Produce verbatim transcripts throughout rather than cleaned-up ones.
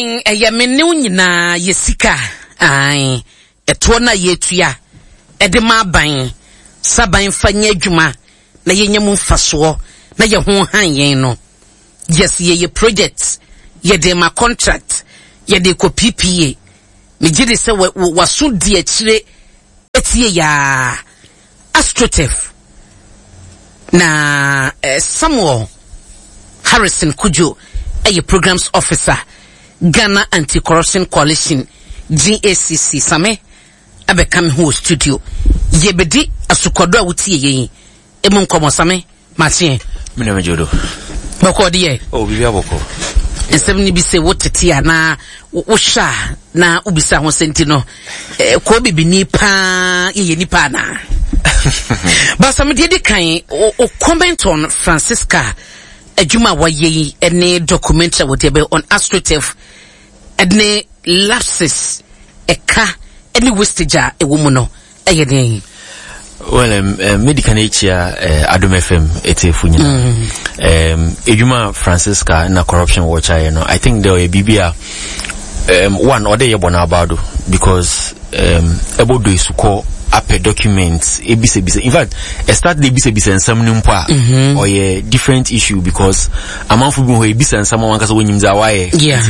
Aban a yamenu na yesika. Ai. Eto na yetua. Edema ban. Saban fanya adwuma na yenye mu mfaso na ye ho han yen no. Yes ye ye project. Ye de ma contract. Ye de ko P P A. Me gide se waso di akire etie ya Astrotef. Na eh, Samuel Harrison Kujo a programs officer Ghana Anti-Corruption Coalition G A C C same abekam ho studio yebedi asukodo awutie yen emu nkomo same machine me na mejodo boko de oh bibia boko ensem ni bi se wotete ana wo sha na ubisa ho senti no eh, ko bibi ni pa ye ni pa na basa me de kan o comment on Francisca adwuma waye ene documentary wo de on Astrotef ene lapses eka ene wastage e wo mu no eye den well um, uh, medical nature uh, Adom F M etefu nyina um adwuma Francisca na corruption watch I know I think there be bibia um one or dey bona about because um ebodo isuko ape documents ebise bise in fact a start the bise bise nsam numpa or a different issue because amanfo bi ho ebise nsam wan kasa wonyim za waye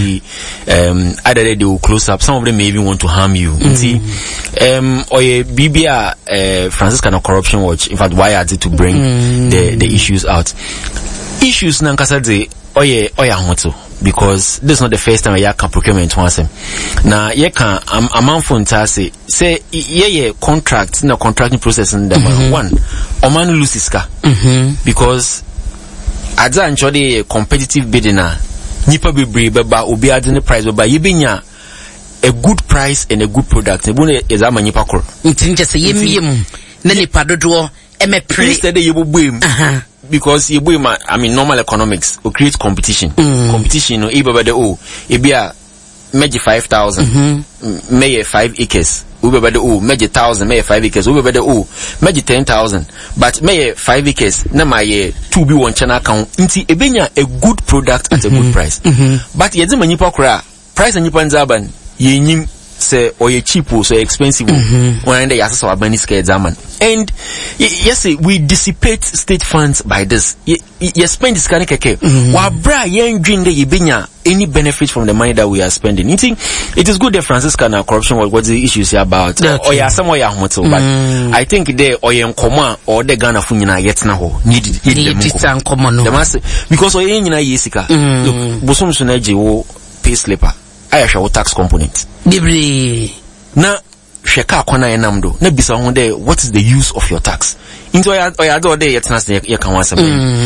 um either they will close up, some of them may even want to harm you. Mm-hmm. See um or a B B R uh, Francisca na corruption watch in fact why are they to bring mm-hmm. the the issues out issues na kasa de oye oya hoto because this is not the first time I can procurement once. Now, you can am amanfo ntase say ye ye contract na contracting process in the mm-hmm. one oman loses ka mm-hmm. because adza nchode competitive bidding na nipa bebre beba obi ade ne price beba yebenya a good price and a good product ebo na ezama nipa kor ntinje se yemiem na nipa dodo e me pre instead yebo buem aha because you boy I mean normal economics will create competition. Mm. Competition no eba de oh ebia meji five thousand mm-hmm. may five acres ube de oh meji thousand may five acres ube de oh meji ten thousand but may five acres na my two be one channel account nti ebenya a good product at mm-hmm. a good price. Mm-hmm. But yedze manyipa kora price anyipa nzaban yenyim say or ye cheap or so expensive mm-hmm. when they assess our money scale examine and yes we dissipate state funds by this you, you spend this kind of keke wa bra yen dream that you benya any benefit from the money that we are spending. You think it is good that Francisca na corruption what what's the issues here about okay. Or ya somewhere ya hoto but mm. I think there or yen koma or the Ghana fu nyina yet na ho need need them koma no because or yen nyina yesika look bosom so na je wo pay slipper I shall tax component. Dibri. Na sheka kona enamdo. Na bisa honde what is the use of your tax? Into oya oya do de yetnas ye kan wan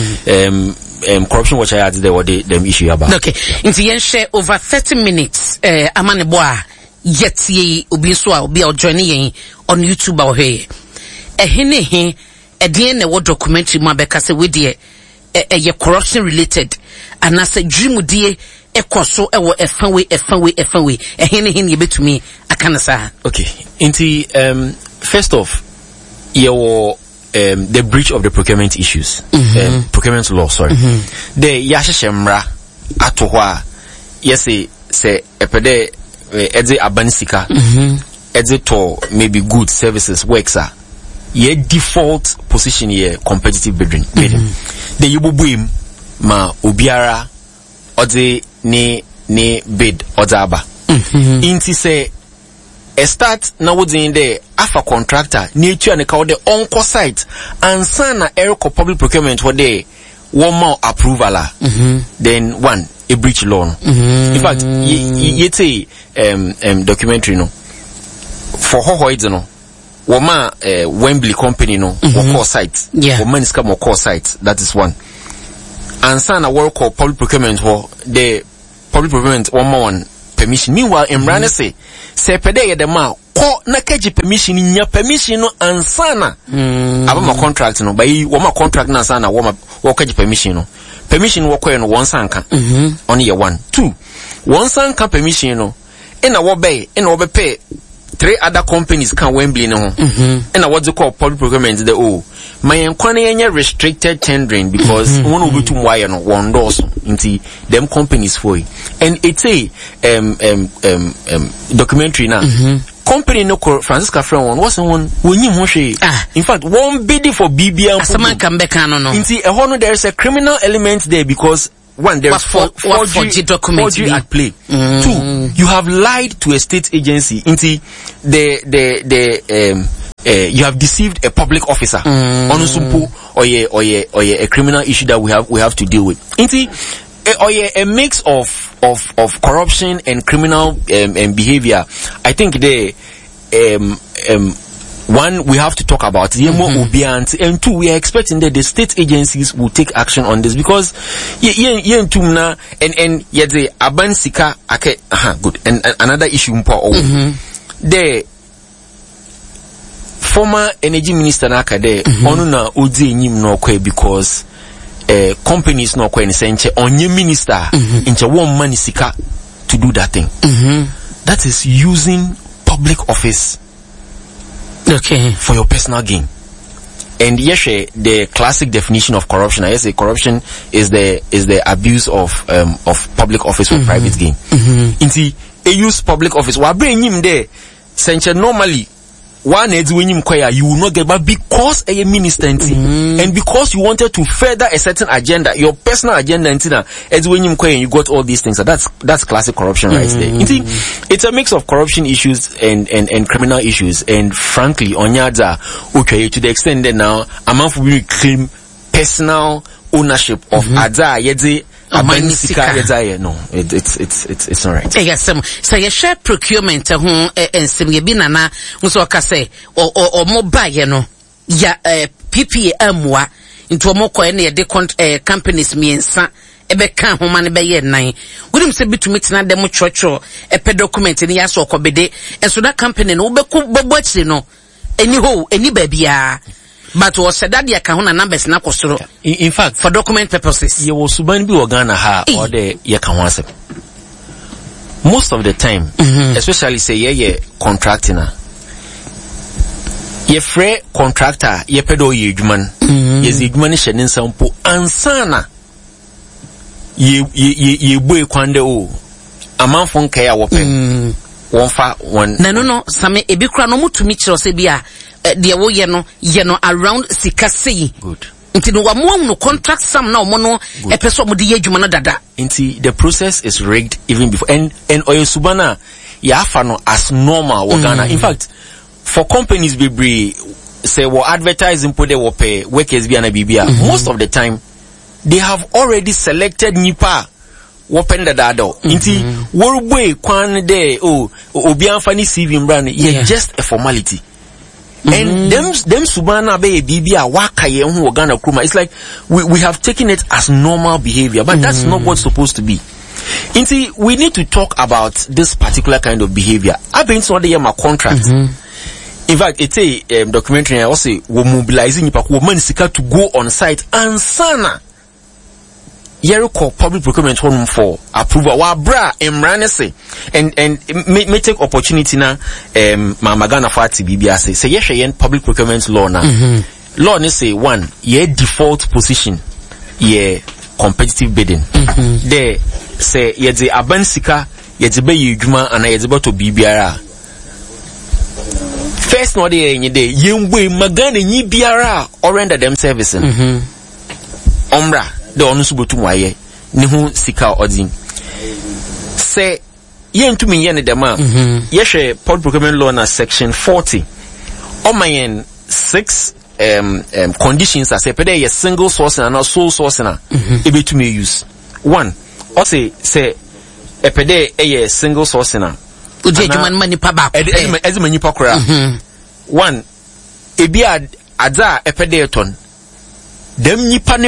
um um corruption watch I had there what they them issue about. Okay. Into yen share over thirty minutes eh uh, amane boa yet ye obi so a obi join yen on YouTube or here. Eh hene he e de na wo documentary mo abeka se we de eh ye corruption related and as a dream die ekoso ewo efanwe efanwe efanwe ehene hene yebetumi akanasa. Okay inti um first off your um the breach of the procurement issues mm-hmm. um, procurement law sorry mm-hmm. the yasheshemra atohwa yesi se epede eze abansika mhm eze to maybe good services works are ye default position ye competitive bidding mm-hmm. the yububuim ma obiara ode ni ni bid odaba mhm inti say a start na wodin there afa contractor ni etua ne ka wo de onko site ansana eriko public procurement wo de one more approval mm-hmm. then one a breach law mm-hmm. In fact ye say um um documentary no for ho ho no wo ma uh, Wembley company no mm-hmm. wo site yeah. wo man is come call site that is one ansana work call public procurement wo the public procurement one more one permission meanwhile in mm-hmm. Ranese se pede ye de ma ko na kaji permission nya permission no ansana mm. aba ma contract no bai wo ma contract na ansana wo ma wo kaji permission no permission wo ko no won sanka mhm on ye one two won sanka permission no ina wo bai ina wo be pay three other companies can Wembley no mhm ina what they call public procurement the oh my enkwane restricted tendering because one will be to wire no one doors into them companies for it. And it's a um um um, um documentary now. Mm-hmm. Company no Francisca friend one wasn't one when you ah. In fact, one bidding for B B M. Someone come back no no. Into a honor there is a criminal element there because one there is four G documentary at play. Mm. Two, you have lied to a state agency. Into the the the um uh, you have deceived a public officer. Mm. On sumpo or ye or ye or ye a criminal issue that we have we have to deal with. Into or yeah, a mix of of of corruption and criminal um, um, behavior. I think they um um one we have to talk about mm-hmm. and two we are expecting that the state agencies will take action on this because yeah yeah yeah and and yeah the abansika okay uh, good and, and another issue mm-hmm. the former energy minister nakade mm-hmm. onu na odi enyim no kwa because Uh, companies no kwa senche onye minister mm-hmm. inche one money sika to do that thing. Mm-hmm. That is using public office okay for your personal gain. And yes, the classic definition of corruption, I say corruption is the is the abuse of um of public office for mm-hmm. private gain. Mm-hmm. Inti a use public office wa bring him there senche normally one is when you you will not get back because a minister mm. and because you wanted to further a certain agenda, your personal agenda, and when you you got all these things. So that's that's classic corruption right mm. there. You see, it's a mix of corruption issues and and, and criminal issues. And frankly, Onyaza, okay, to the extent that now amount for we claim personal ownership of mm-hmm. Adza Yedze. Oh, no, it, it's it's it's it's all right. Yes, um, so you share procurement uh, and some ye bin na nso ka say or or mobile you know ya P P A mwa into mo ko na de companies miensa ebe kan ho ma ne be ye nan wudum se bitumi tena dem chocho e pe document ni ya so kobede enso that company no be ko bobo chire no eni ho eni ba bia. But was said that the account numbers na kosoro. In fact, for document purposes, you was suban bi organa ha or the ye kan wansem. Most of the time, mm-hmm. especially say ye ye contracting na. Ye free contractor ye pedo ye adwuman. Ye zi adwuman hye ne nsampo ansana. Ye ye ye boy kwande o. Amanfo nkai a wo pe. Won fa won. Na no no, same ebi kura no mutumi kire se bia the wo ye no ye no around sikasei. Good. Inti no wamo no contract some na omo no e peso mo de ye adwuma no dada. Inti the process is rigged even before and and oyo subana ya afa no as normal wo Ghana. In fact, for companies be say wo advertising put they wo pay workers bi na bibia. Most of the time they have already selected nipa wopen da dado. Inti wo boy kwan de oh obi anfa ni C V brand yeah just a formality. Mm-hmm. And them them subana be bibia waka ye hu Ghana kruma. It's like we we have taken it as normal behavior, but mm-hmm. that's not what's supposed to be. Inti we need to talk about this particular kind of behavior. I've been to the my contract. Mm-hmm. In fact, it's a um, documentary I also we mobilizing people man sika to go on site and sana Yeriko public procurement home for approval. Wa bra emranese and and may, may take opportunity na um Mama Ghana Fati Bibia say say yes yen public procurement law na mm-hmm. law ne say one ye default position ye competitive bidding mm-hmm. there say ye the abansika ye the be yedwuma ana ye the to bibiara first no dey enye dey yemwe magana nyi biara or render them servicing mm-hmm. omra the onusubotu mwaye ni hu sika odin say ye ntumi ye ne dema mm-hmm. ye hwe public procurement law na section forty o mayen six um, um conditions as pede ye single source na sole source na mm-hmm. ebetumi use one o say say epede ye single source na odi adwuma mani pa ba ezi mani pa kora one ebi adza epede ton dem nipa